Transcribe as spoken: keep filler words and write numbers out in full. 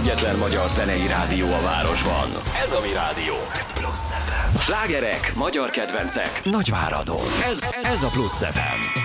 egyetlen magyar zenei rádió a városban. Ez a mi rádió. Slágerek, magyar kedvencek, Nagyváradon. Ez, ez a Plusz ef em.